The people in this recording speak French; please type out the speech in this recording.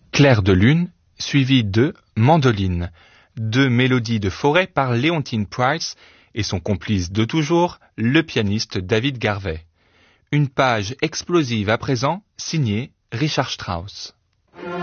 Clair de lune, suivi de Mandoline, deux mélodies de forêt par Leontine Price et son complice de toujours, le pianiste David Garvey. Une page explosive à présent, signée Richard Strauss.